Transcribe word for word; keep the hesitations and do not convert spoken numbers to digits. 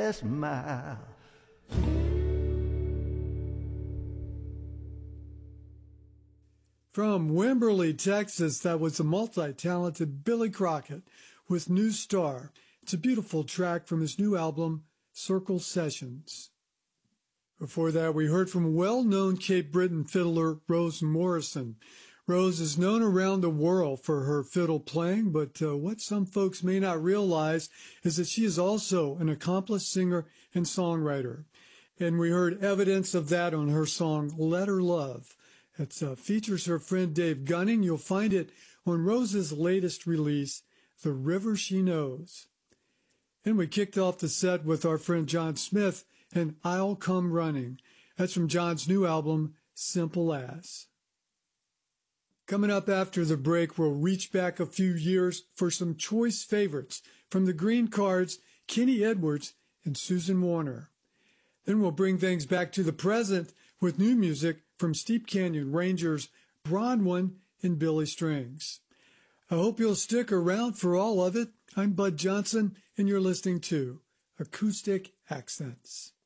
last mile. From Wimberley, Texas, that was the multi-talented Billy Crockett with New Star. It's a beautiful track from his new album, Circle Sessions. Before that, we heard from well-known Cape Breton fiddler Rose Morrison. Rose is known around the world for her fiddle playing, but uh, what some folks may not realize is that she is also an accomplished singer and songwriter. And we heard evidence of that on her song, Let Her Love. It uh, features her friend Dave Gunning. You'll find it on Rose's latest release, The River She Knows. And we kicked off the set with our friend John Smith and I'll Come Running. That's from John's new album, Simple As. Coming up after the break, we'll reach back a few years for some choice favorites from the Green Cards, Kenny Edwards, and Susan Warner. Then we'll bring things back to the present with new music from Steep Canyon Rangers, Bronwyn, and Billy Strings. I hope you'll stick around for all of it. I'm Bud Johnson, and you're listening to Acoustic Accents.